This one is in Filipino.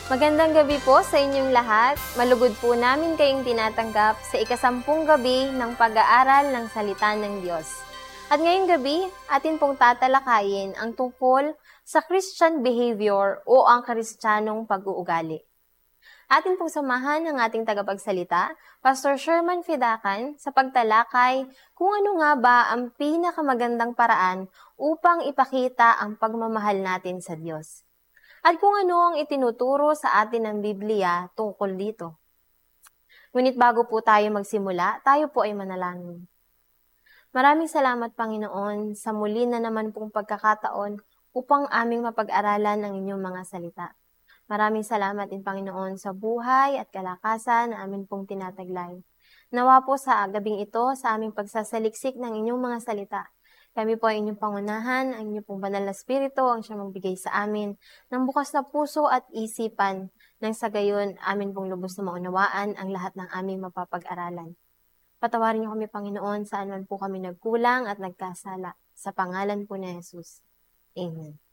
Magandang gabi po sa inyong lahat. Malugod po namin kayong tinatanggap sa ika-10 gabi ng pag-aaral ng Salita ng Diyos. At ngayong gabi, atin pong tatalakayin ang tungkol sa Christian behavior o ang Kristiyanong pag-uugali. Atin pong samahan ang ating tagapagsalita, Pastor Sherman Fidakan, sa pagtalakay kung ano nga ba ang pinakamagandang paraan upang ipakita ang pagmamahal natin sa Diyos. At kung ano ang itinuturo sa atin ng Biblia tungkol dito. Ngunit bago po tayo magsimula, tayo po ay manalangin. Maraming salamat, Panginoon, sa muli na naman pong pagkakataon upang aming mapag-aralan ang inyong mga salita. Maraming salamat din, Panginoon, sa buhay at kalakasan na amin pong tinataglay. Nawa po sa gabing ito, sa aming pagsasaliksik ng inyong mga salita, kami po ay inyong pangunahan, ang inyong pong banal na spirito ang siyang magbigay sa amin ng bukas na puso at isipan nang sa gayon amin pong lubos na maunawaan ang lahat ng aming mapapag-aralan. Patawarin niyo kami, Panginoon, saan man po kami nagkulang at nagkasala. Sa pangalan po ni Jesus. Amen.